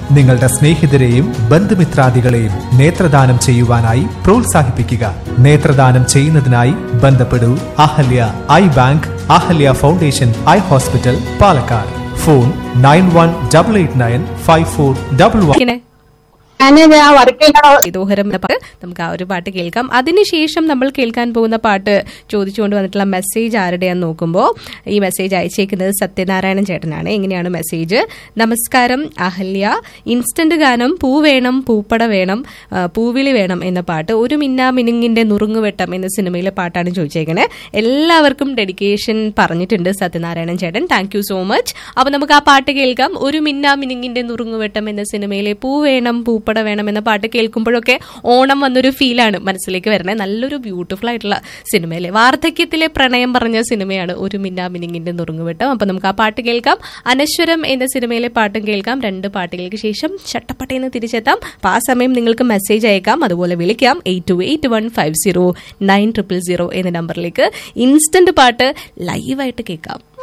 നിങ്ങളുടെ സ്നേഹിതരെയും ബന്ധുമിത്രാദികളെയും നേത്രദാനം ചെയ്യുവാനായി പ്രോത്സാഹിപ്പിക്കുക. നേത്രദാനം ചെയ്യുന്നതിനായി ബന്ധപ്പെടൂ Ahalya I bank, Ahalya foundation eye hospital, Palakkad. Phone 9188954111. ദോഹരം നമുക്ക് ആ ഒരു പാട്ട് കേൾക്കാം. അതിനുശേഷം നമ്മൾ കേൾക്കാൻ പോകുന്ന പാട്ട് ചോദിച്ചുകൊണ്ട് വന്നിട്ടുള്ള മെസ്സേജ് ആരുടെയാന്ന് നോക്കുമ്പോൾ ഈ മെസ്സേജ് അയച്ചേക്കുന്നത് സത്യനാരായണൻ ചേട്ടനാണ്. എങ്ങനെയാണ് മെസ്സേജ്? നമസ്കാരം അഹല്യ, ഇൻസ്റ്റന്റ് ഗാനം പൂ വേണം പൂപ്പട വേണം പൂവിളി വേണം എന്ന പാട്ട് ഒരു മിന്നാ മിനുങ്ങിന്റെ നുറുങ്ങുവെട്ടം എന്ന സിനിമയിലെ പാട്ടാണ് ചോദിച്ചേക്കണേ. എല്ലാവർക്കും ഡെഡിക്കേഷൻ പറഞ്ഞിട്ടുണ്ട് സത്യനാരായണൻ ചേട്ടൻ. Thank you so much. അപ്പൊ നമുക്ക് ആ പാട്ട് കേൾക്കാം. ഒരു മിന്നാ മിനുങ്ങിന്റെ നുറുങ്ങുവെട്ടം എന്ന സിനിമയിലെ പൂ വേണം പൂപ്പട വേണം എന്ന പാട്ട് കേൾക്കുമ്പോഴൊക്കെ ഓണം വന്നൊരു ഫീലാണ് മനസ്സിലേക്ക് വരണേ. നല്ലൊരു ബ്യൂട്ടിഫുൾ ആയിട്ടുള്ള സിനിമയിലെ വാർദ്ധക്യത്തിലെ പ്രണയം പറഞ്ഞ സിനിമയാണ് ഒരു മിന്നാ മിനുങ്ങിന്റെ നുറുങ്ങുവെട്ടം. അപ്പൊ നമുക്ക് ആ പാട്ട് കേൾക്കാം. അനശ്വരം എന്ന സിനിമയിലെ പാട്ടും കേൾക്കാം. 2 പാട്ടുകൾക്ക് ശേഷം ചട്ടപ്പട്ടയെന്ന് തിരിച്ചെത്താം. അപ്പൊ ആ സമയം നിങ്ങൾക്ക് മെസ്സേജ് അയക്കാം, അതുപോലെ വിളിക്കാം 8281509000 എന്ന നമ്പറിലേക്ക്. ഇൻസ്റ്റന്റ് പാട്ട് ലൈവായിട്ട് കേൾക്കാം.